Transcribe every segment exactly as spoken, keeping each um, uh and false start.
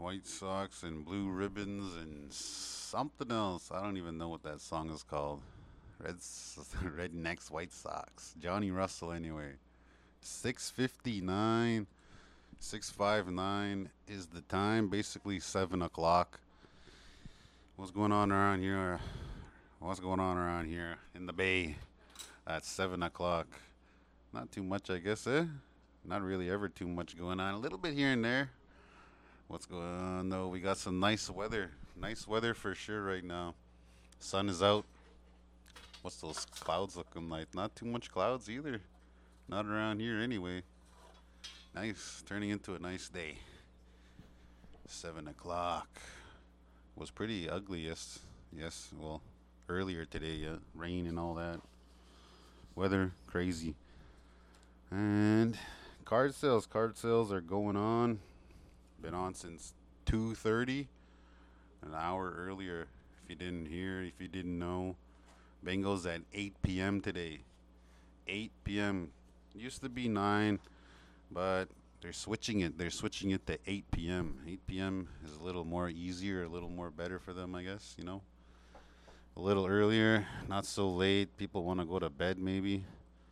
White Sox and Blue Ribbons and something else. I don't even know what that song is called. Reds, Rednecks, White Sox. Johnny Russell, anyway. six fifty-nine, six fifty-nine is the time. Basically seven o'clock. What's going on around here? What's going on around here in the Bay at seven o'clock? Not too much, I guess, eh? Not really ever too much going on. A little bit here and there. What's going on, though? We got some nice weather. Nice weather for sure right now. Sun is out. What's those clouds looking like? Not too much clouds either. Not around here anyway. Nice. Turning into a nice day. Seven o'clock. Was pretty ugly, yes. Yes, well, earlier today, yeah. Rain and all that. Weather, crazy. And card sales. Card sales are going on. Been on since two thirty. An hour earlier. If you didn't hear, if you didn't know. Bingo's at eight p.m. today. eight p.m. Used to be nine, but they're switching it. They're switching it to eight p.m. eight p.m. is a little more easier, a little more better for them, I guess, you know. A little earlier, not so late. People want to go to bed, maybe.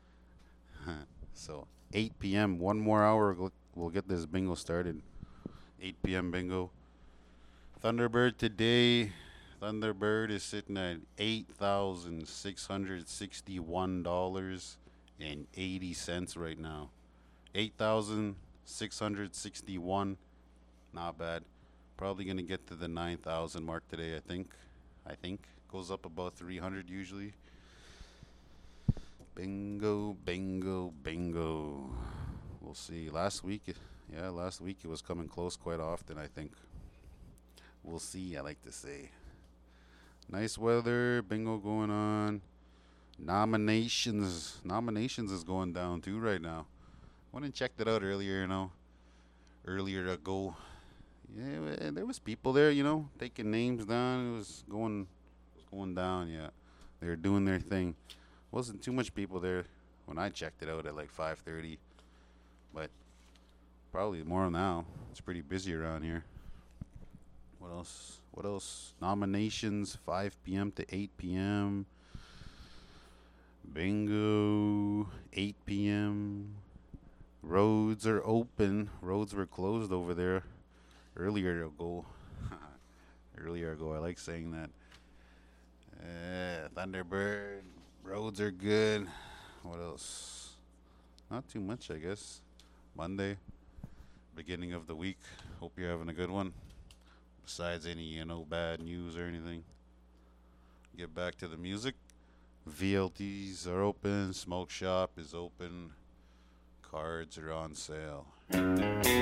So, eight p.m., one more hour, we'll we'll get this bingo started. eight p.m. bingo. Thunderbird today. Thunderbird is sitting at eight thousand six hundred sixty-one dollars and eighty cents right now. eight thousand six hundred sixty-one. Not bad. Probably going to get to the nine thousand mark today, I think. I think. Goes up about three hundred usually. Bingo, bingo, bingo. We'll see. Last week, yeah, last week it was coming close quite often, I think. We'll see, I like to say. Nice weather, bingo going on. Nominations. Nominations is going down too right now. Went and checked it out earlier, you know. Earlier ago. Yeah, there was people there, you know, taking names down. It was going it was going down, yeah. They were doing their thing. Wasn't too much people there when I checked it out at like five thirty. But probably more now. It's pretty busy around here. What else? What else? Nominations, five p.m. to eight p.m. Bingo, eight p.m. Roads are open. Roads were closed over there earlier ago. earlier ago, I like saying that. Uh, Thunderbird, roads are good. What else? Not too much, I guess. Monday, beginning of the week. Hope you're having a good one. Besides any, you know, bad news or anything. Get back to the music. V L Ts are open. Smoke shop is open. Cards are on sale.